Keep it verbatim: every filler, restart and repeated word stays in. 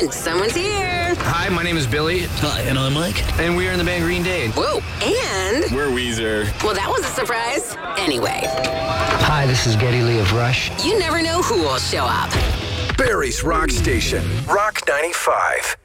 Someone's here. Hi, my name is Billy. Hi, and I'm Mike. And we are in the band Green Day. Whoa, and... We're Weezer. Well, that was a surprise. Anyway. Hi, this is Geddy Lee of Rush. You never know who will show up. Barry's Rock Station, Rock ninety-five.